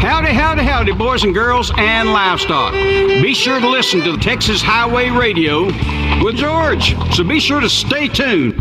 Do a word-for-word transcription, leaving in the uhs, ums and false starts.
Howdy, howdy, howdy, boys and girls and livestock. Be sure to listen to the Texas Highway Radio with George, so be sure to stay tuned.